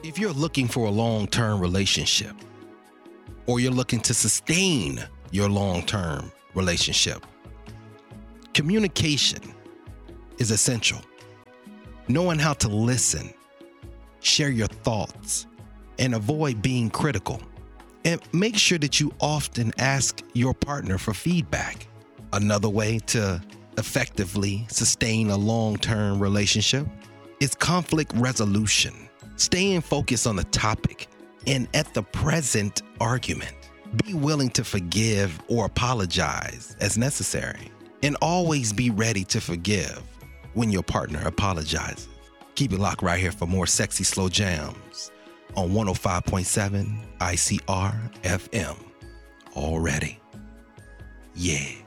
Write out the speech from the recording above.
If you're looking for a long-term relationship or you're looking to sustain your long-term relationship, communication is essential. Knowing how to listen, share your thoughts, and avoid being critical. And make sure that you often ask your partner for feedback. Another way to effectively sustain a long-term relationship is conflict resolution. Staying focused on the topic and at the present argument. Be willing to forgive or apologize as necessary. And always be ready to forgive when your partner apologizes. Keep it locked right here for more sexy slow jams on 105.7 ICR FM. Already. Yeah.